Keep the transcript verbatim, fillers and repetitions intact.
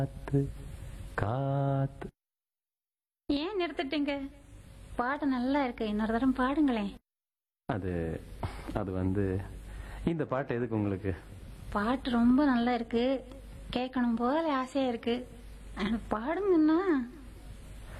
காத்து காத்து. ஏன் நிறுத்திட்டீங்க? பாட்டு நல்லா இருக்கு, இன்னொரு தரம் பாடுங்களேன். அது அது வந்து இந்த பாட்டு எதுக்கு உங்களுக்கு? பாட்டு ரொம்ப நல்லா இருக்கு, கேட்கணும் போல ஆசையா இருக்கு. ஆனா பாடுங்கன்னா